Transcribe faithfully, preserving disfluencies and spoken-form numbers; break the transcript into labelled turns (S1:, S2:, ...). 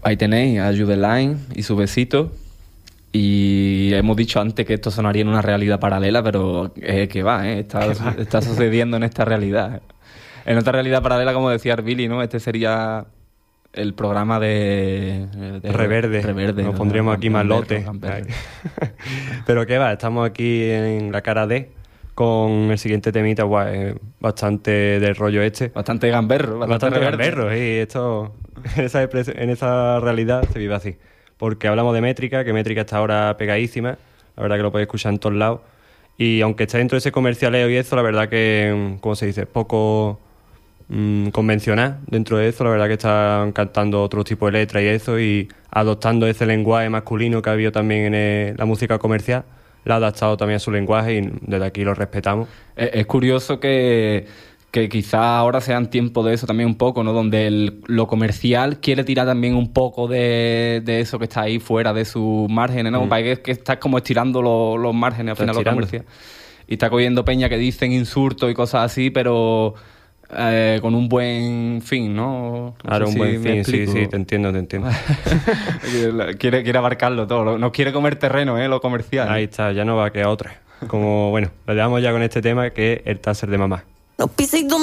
S1: Ahí tenéis a Judeline y su besito. Y hemos dicho antes que esto sonaría en una realidad paralela, pero eh, que va, ¿eh? Está, va? está sucediendo en esta realidad. En otra realidad paralela, como decía Billy, ¿no? Este sería el programa de... de
S2: Reverde.
S1: Reverde.
S2: Nos
S1: ¿no?
S2: pondríamos aquí más lote.
S1: Gamberro.
S2: Pero qué va, estamos aquí en la cara D con el siguiente temita, guay, bastante del rollo este.
S1: Bastante gamberro.
S2: Bastante, bastante gamberro, y esto en esa, en esa realidad se vive así. Porque hablamos de Métrica, que Métrica está ahora pegadísima, la verdad que lo podéis escuchar en todos lados. Y aunque esté dentro de ese comercialeo y eso, la verdad que, ¿cómo se dice? Poco mmm, convencional dentro de eso, la verdad que están cantando otro tipo de letras y eso, y adoptando ese lenguaje masculino que ha habido también en el, la música comercial, la ha adaptado también a su lenguaje y desde aquí lo respetamos.
S1: Es, es curioso que... que quizá ahora sean tiempo de eso también un poco, ¿no? Donde el, lo comercial quiere tirar también un poco de, de eso que está ahí fuera de sus márgenes, ¿no? Mm. Parece que estás como estirando lo, los márgenes al final lo comercial. Y está cogiendo peña que dicen insultos y cosas así, pero eh, con un buen fin, ¿no? no
S2: claro, un
S1: si
S2: buen fin, sí, sí, te entiendo, te entiendo.
S1: quiere, quiere abarcarlo todo, no quiere comer terreno, ¿eh? Lo comercial.
S2: Ahí está, ya no va a quedar otra. Como, bueno, lo dejamos ya con este tema que es el taser de mamá.
S3: No pises donde